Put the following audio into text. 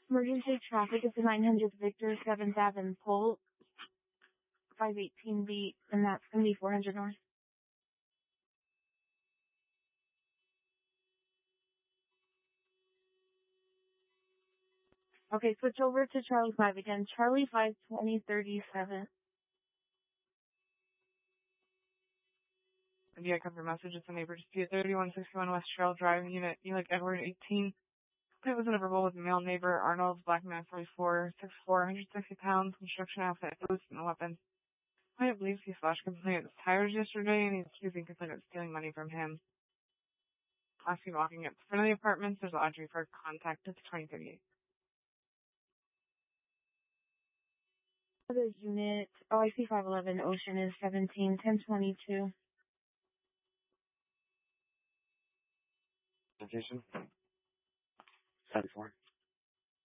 Emergency traffic is the 900 Victor 7th Avenue Pole 518B, and that's going to be 400 north. Okay, switch over to Charlie 5 again. Charlie 5, 2037. Yeah, I cover your message. It's a neighbor dispute. 3161 West Trail Drive, Unit Elick Edward 18. It was a verbal with a male neighbor, Arnold, black man, 44, 6'4", 160 pounds, construction outfit, boots, and a weapon. I believes he flashed complaint of tires yesterday, and he's accusing complaint of stealing money from him. Last seen walking up to front of the apartments, there's Audrey for contact at 2038. Other unit, OIC 511, Ocean is 17, 1022. Location? 74.